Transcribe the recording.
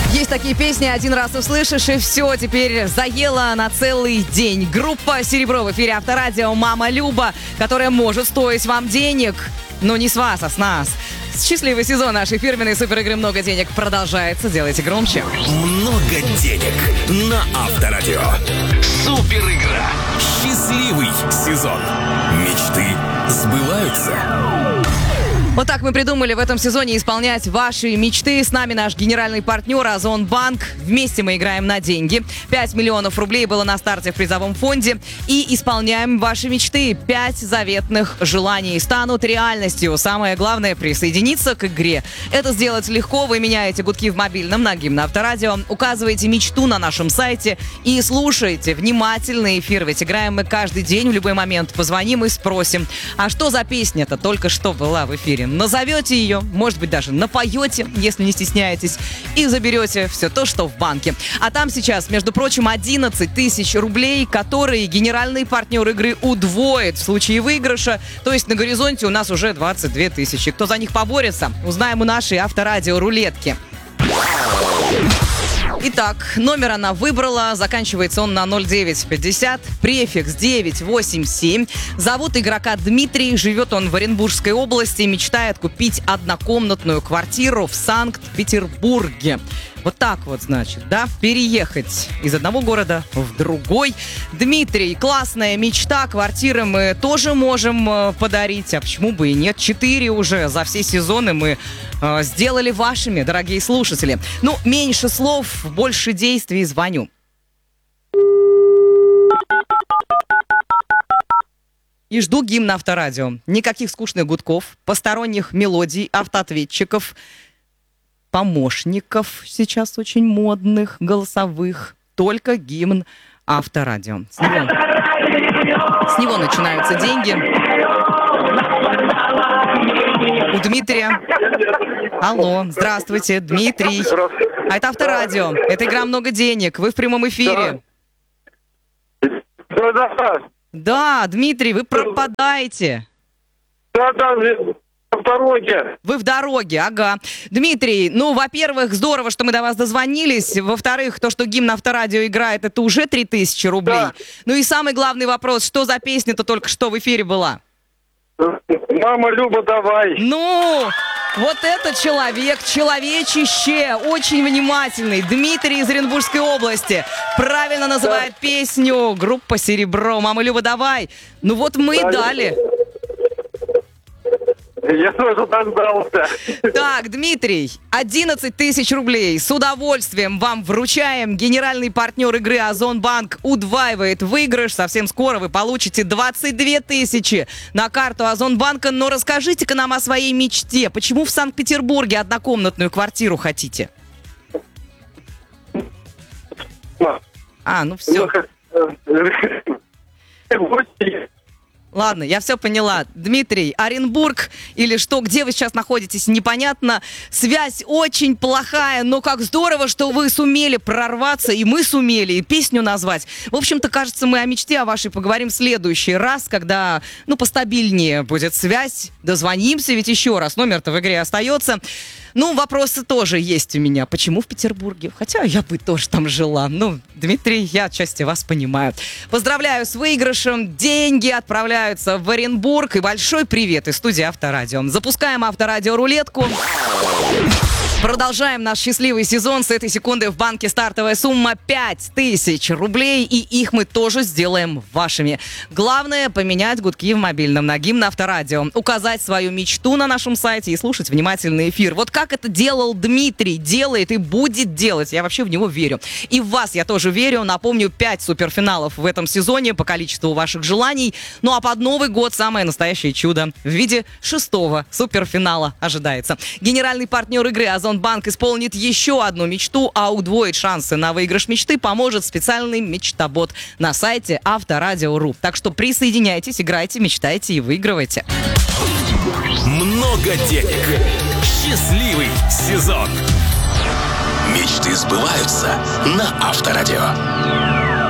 Есть такие песни, один раз услышишь, и все, теперь заело на целый день. Группа «Серебро» в эфире Авторадио «Мама Люба», которая может стоить вам денег, но не с вас, а с нас. Счастливый сезон нашей фирменной суперигры «Много денег» продолжается. Делайте громче. Много денег на Авторадио. Суперигра. Счастливый сезон. Мечты сбываются. Вот так мы придумали в этом сезоне исполнять ваши мечты. С нами наш генеральный партнер Озонбанк. Вместе мы играем на деньги. 5 миллионов рублей было на старте в призовом фонде. И исполняем ваши мечты. 5 заветных желаний станут реальностью. Самое главное — присоединиться к игре. Это сделать легко. Вы меняете гудки в мобильном на гимн Авторадио, указываете мечту на нашем сайте и слушаете внимательный эфир. Ведь играем мы каждый день, в любой момент позвоним и спросим: а что за песня-то только что была в эфире? Назовете ее, может быть, даже напоете, если не стесняетесь, и заберете все то, что в банке. А там сейчас, между прочим, 11 тысяч рублей, которые генеральный партнер игры удвоит в случае выигрыша. То есть на горизонте у нас уже 22 тысячи. Кто за них поборется, узнаем у нашей Авторадио рулетки. Итак, номер она выбрала, заканчивается он на 0950, префикс 987. Зовут игрока Дмитрий, живет он в Оренбургской области, мечтает купить однокомнатную квартиру в Санкт-Петербурге. Вот так вот, значит, да, переехать из одного города в другой. Дмитрий, классная мечта, квартиры мы тоже можем подарить, а почему бы и нет? 4 уже за все сезоны мы сделали вашими, дорогие слушатели. Ну, меньше слов, больше действий, звоню. И жду гимн Авторадио. Никаких скучных гудков, посторонних мелодий, автоответчиков, помощников сейчас очень модных, голосовых. Только гимн Авторадио. С него начинаются деньги. У Дмитрия. Алло, здравствуйте, Дмитрий. А это Авторадио. Это игра «Много денег». Вы в прямом эфире. Да, Дмитрий, вы пропадаете. Да, в дороге. Вы в дороге, ага. Дмитрий, ну, во-первых, здорово, что мы до вас дозвонились. Во-вторых, то, что гимн Авторадио играет, это уже 3000 рублей. Да. Ну и самый главный вопрос, что за песня-то только что в эфире была? «Мама Люба, давай». Ну, вот это человек, человечище, очень внимательный. Дмитрий из Оренбургской области правильно называет песню. Группа «Серебро». «Мама Люба, давай». Ну вот мы и дали. Я тоже дождался. Так, Дмитрий, 11 тысяч рублей с удовольствием вам вручаем. Генеральный партнер игры Озонбанк удваивает выигрыш. Совсем скоро вы получите 22 тысячи на карту Озонбанка. Но расскажите-ка нам о своей мечте. Почему в Санкт-Петербурге однокомнатную квартиру хотите? Ну все. Ладно, я все поняла. Дмитрий, Оренбург или что, где вы сейчас находитесь, непонятно. Связь очень плохая, но как здорово, что вы сумели прорваться, и мы сумели, и песню назвать. В общем-то, кажется, мы о мечте о вашей поговорим в следующий раз, когда, постабильнее будет связь. Дозвонимся, ведь еще раз, номер-то в игре остается. Ну, вопросы тоже есть у меня. Почему в Петербурге? Хотя я бы тоже там жила. Дмитрий, я отчасти вас понимаю. Поздравляю с выигрышем. Деньги отправляются в Оренбург. И большой привет из студии Авторадио. Запускаем Авторадио рулетку. Продолжаем наш счастливый сезон. С этой секунды в банке стартовая сумма 5000 рублей. И их мы тоже сделаем вашими. Главное — поменять гудки в мобильном на гимн Авторадио. Указать свою мечту на нашем сайте и слушать внимательный эфир. Вот как это делал Дмитрий, делает и будет делать. Я вообще в него верю. И в вас я тоже верю. Напомню, 5 суперфиналов в этом сезоне по количеству ваших желаний. Ну а под Новый год самое настоящее чудо в виде 6-го суперфинала ожидается. Генеральный партнер игры Озонбанк исполнит еще одну мечту, а удвоить шансы на выигрыш мечты поможет специальный мечтобот на сайте Авторадио.ру. Так что присоединяйтесь, играйте, мечтайте и выигрывайте. Много денег. Счастливый сезон. Мечты сбываются на Авторадио.